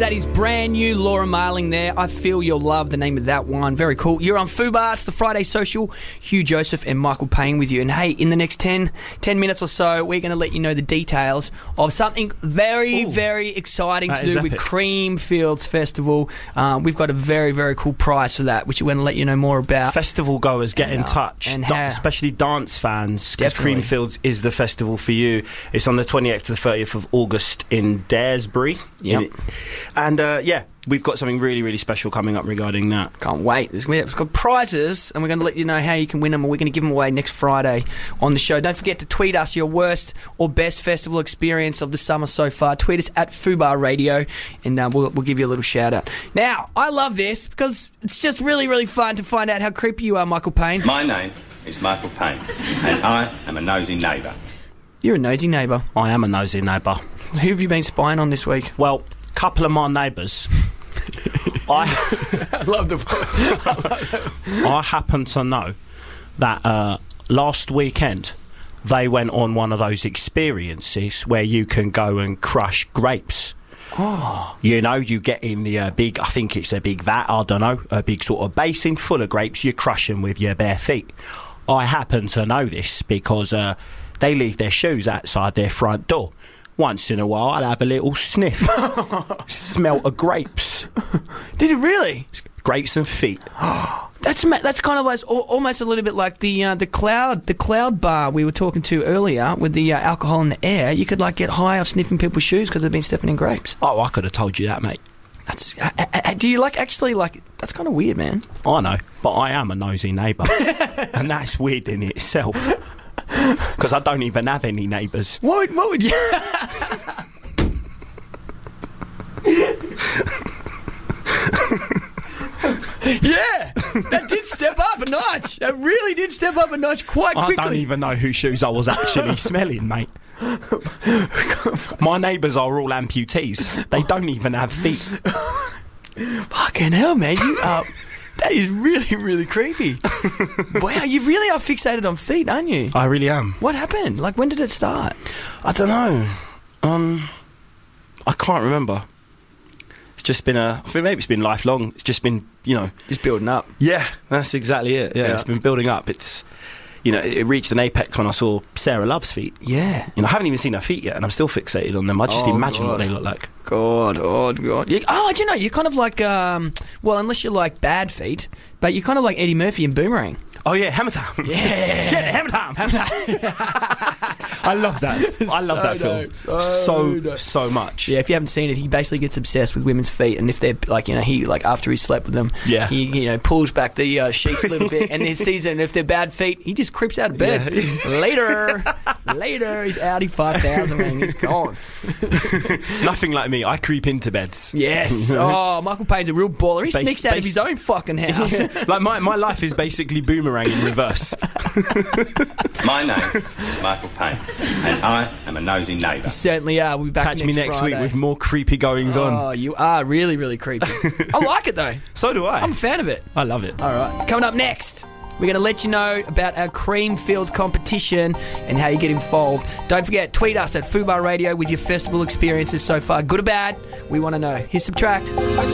That is brand new. Laura Marling there. I Feel Your Love, the name of that one. Very cool. You're on Fubar. It's the Friday Social. Hugh Joseph and Michael Payne with you. And hey, in the next 10 minutes or so, we're going to let you know the details of something very exciting to do with Creamfields Festival. We've got a very, very cool prize for that, which we're going to let you know more about. Festival goers, get in touch. And especially dance fans, because Creamfields is the festival for you. It's on the 28th to the 30th of August in Daresbury. Yep. And we've got something really, really special coming up regarding that. Can't wait. We've got prizes, and we're going to let you know how you can win them, and we're going to give them away next Friday on the show. Don't forget to tweet us your worst or best festival experience of the summer so far. Tweet us at Fubar Radio, and we'll give you a little shout out. Now, I love this because it's just really, really fun to find out how creepy you are, Michael Payne. My name is Michael Payne, and I am a nosy neighbour. You're a nosy neighbour. I am a nosy neighbour. Who have you been spying on this week? Well, a couple of my neighbours. I love the. I happen to know that last weekend they went on one of those experiences where you can go and crush grapes. Oh. You know, you get in the big, I think it's a big vat, I don't know, a big sort of basin full of grapes, you crush them with your bare feet. I happen to know this because they leave their shoes outside their front door. Once in a while, I'll have a little sniff. Smell of grapes. Did you really? Grapes and feet. That's kind of like almost a little bit like the cloud bar we were talking to earlier with the alcohol in the air. You could like get high off sniffing people's shoes because they've been stepping in grapes. Oh, I could have told you that, mate. That's do you actually that's kind of weird, man. I know, but I am a nosy neighbour, and that's weird in itself. Because I don't even have any neighbours. What would you... Yeah, that did step up a notch. That really did step up a notch quite quickly. I don't even know whose shoes I was actually smelling, mate. My neighbours are all amputees. They don't even have feet. Fucking hell, man. You are... That is really, really creepy. Wow, you really are fixated on feet, aren't you? I really am. What happened? Like, when did it start? I don't know. I can't remember. It's just been I think maybe it's been lifelong. It's just been, just building up. Yeah, that's exactly it. Yeah, it's been building up. It's, it reached an apex when I saw Sarah Love's feet. Yeah. I haven't even seen her feet yet, and I'm still fixated on them. I just imagine what they look like. God. Do you know, you're kind of like, unless you like bad feet, but you're kind of like Eddie Murphy in Boomerang. Oh, yeah, Hammer Time. Yeah. Hammer Time. I love that. I love that film so much. Yeah, if you haven't seen it, he basically gets obsessed with women's feet, and if they're he after he slept with them, he pulls back the sheets a little bit, and he sees it, and if they're bad feet, he just creeps out of bed. Yeah. Later, he's Audi 5000 and he's gone. Nothing like me. I creep into beds. Yes. Oh, Michael Payne's a real baller. He sneaks out of his own fucking house. Like my life is basically Boomerang in reverse. My name is Michael Payne, and I am a nosy neighbour. You certainly are. We'll be back Catch me next Friday. week with more creepy goings on. Oh, you are really, really creepy. I like it though. So do I. I'm a fan of it. I love it. All right. Coming up next, we're going to let you know about our Creamfields competition and how you get involved. Don't forget, tweet us at Fubar Radio with your festival experiences so far. Good or bad, we want to know. Here's Subtract.